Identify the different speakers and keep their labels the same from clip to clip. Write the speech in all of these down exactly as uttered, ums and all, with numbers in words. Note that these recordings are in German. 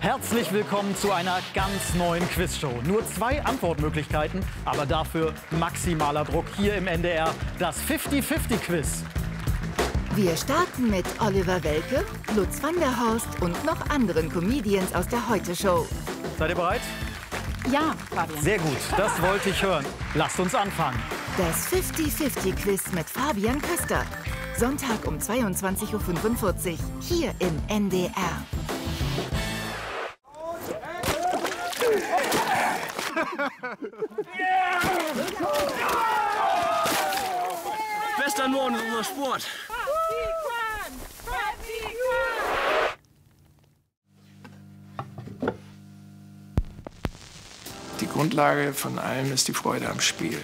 Speaker 1: Herzlich willkommen zu einer ganz neuen Quizshow. Nur zwei Antwortmöglichkeiten, aber dafür maximaler Druck hier im N D R. Das fifty fifty Quiz.
Speaker 2: Wir starten mit Oliver Welke, Lutz van der Horst und noch anderen Comedians aus der Heute-Show.
Speaker 1: Seid ihr bereit?
Speaker 3: Ja, Fabian.
Speaker 1: Sehr gut, das wollte ich hören. Lasst uns anfangen.
Speaker 2: Das fifty fifty Quiz mit Fabian Köster. Sonntag um zweiundzwanzig Uhr fünfundvierzig, hier im N D R.
Speaker 4: Western Norden ist unser Sport.
Speaker 5: Die Grundlage von allem ist die Freude am Spiel.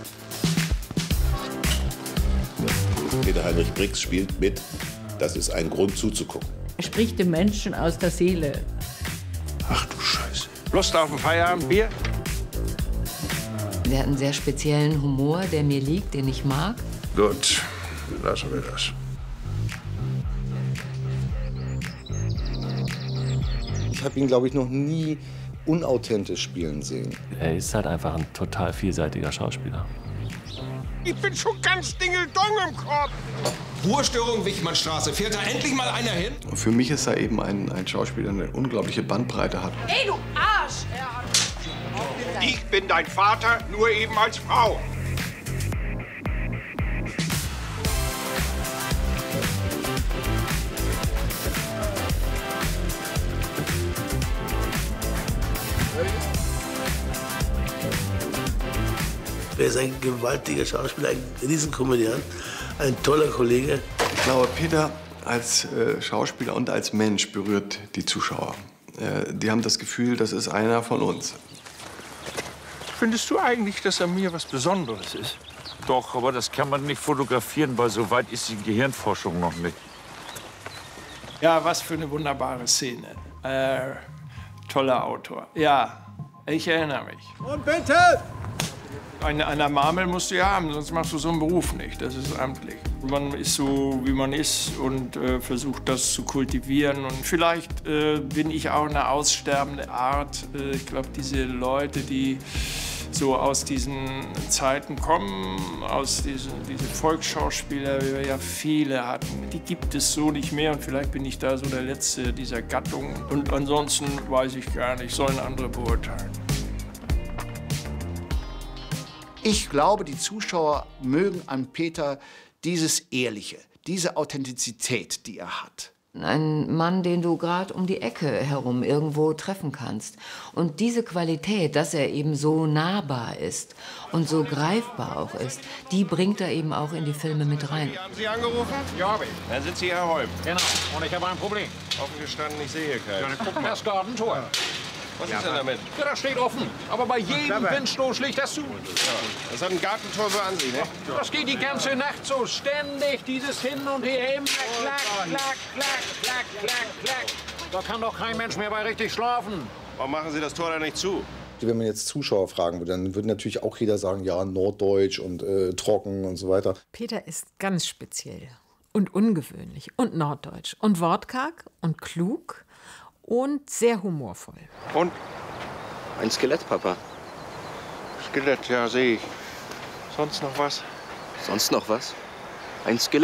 Speaker 6: Peter Heinrich Brix spielt mit. Das ist ein Grund zuzugucken.
Speaker 7: Er spricht dem Menschen aus der Seele.
Speaker 5: Ach du Scheiße. Lust auf ein Feierabendbier?
Speaker 7: Der hat einen sehr speziellen Humor, der mir liegt, den ich mag.
Speaker 5: Gut, lassen wir das.
Speaker 8: Ich habe ihn, glaube ich, noch nie unauthentisch spielen sehen.
Speaker 9: Er ist halt einfach ein total vielseitiger Schauspieler.
Speaker 5: Ich bin schon ganz dingeldong im Kopf.
Speaker 10: Ruhestörung, Wichmannstraße. Fährt da endlich mal einer hin?
Speaker 11: Für mich ist er eben ein, ein Schauspieler, der eine unglaubliche Bandbreite hat.
Speaker 3: Ey, du Arsch!
Speaker 5: Ich bin dein Vater, nur eben als Frau.
Speaker 4: Er ist ein gewaltiger Schauspieler, ein Riesenkomödiant, ein toller Kollege.
Speaker 11: Ich glaube, Peter als äh, Schauspieler und als Mensch berührt die Zuschauer. Äh, die haben das Gefühl, das ist einer von uns.
Speaker 5: Findest du eigentlich, dass er mir was Besonderes ist?
Speaker 9: Doch, aber das kann man nicht fotografieren, weil so weit ist die Gehirnforschung noch nicht.
Speaker 5: Ja, was für eine wunderbare Szene. Äh, toller Autor. Ja, ich erinnere mich.
Speaker 10: Und bitte!
Speaker 5: Eine, eine Marmel musst du ja haben, sonst machst du so einen Beruf nicht. Das ist amtlich. Man ist so, wie man ist und äh, versucht, das zu kultivieren. Und vielleicht äh, bin ich auch eine aussterbende Art. Äh, ich glaube, diese Leute, die so aus diesen Zeiten kommen, aus diesen diese Volksschauspieler, wie wir ja viele hatten, die gibt es so nicht mehr. Und vielleicht bin ich da so der Letzte dieser Gattung. Und ansonsten weiß ich gar nicht, sollen andere beurteilen.
Speaker 12: Ich glaube, die Zuschauer mögen an Peter dieses Ehrliche, diese Authentizität, die er hat.
Speaker 7: Ein Mann, den du gerade um die Ecke herum irgendwo treffen kannst. Und diese Qualität, dass er eben so nahbar ist und so greifbar auch ist, die bringt er eben auch in die Filme mit rein.
Speaker 10: Haben Sie angerufen? Ja, habe ich. Dann sind Sie Herr Holm.
Speaker 13: Genau. Und ich habe ein Problem.
Speaker 10: Offen gestanden, ich sehe keinen.
Speaker 13: Ja, dann guck mal. Das Gartentor.
Speaker 10: Was ist denn damit?
Speaker 13: Ja, das steht offen. Aber bei jedem Windstoß schlägt das zu.
Speaker 10: Ja, das hat ein Gartentor so an sich, ne?
Speaker 13: Das geht die ganze Nacht so ständig, dieses Hin und Her, immer klack, klack, klack, klack, klack, klack. Da kann doch kein Mensch mehr bei richtig schlafen.
Speaker 10: Warum machen Sie das Tor da nicht zu?
Speaker 8: Wenn man jetzt Zuschauer fragen würde, dann würde natürlich auch jeder sagen, ja, Norddeutsch und äh, trocken und so weiter.
Speaker 3: Peter ist ganz speziell und ungewöhnlich und norddeutsch und wortkarg und klug und sehr humorvoll.
Speaker 10: Und?
Speaker 14: Ein Skelett, Papa.
Speaker 10: Skelett, ja, sehe ich. Sonst noch was?
Speaker 14: Sonst noch was? Ein Skelett.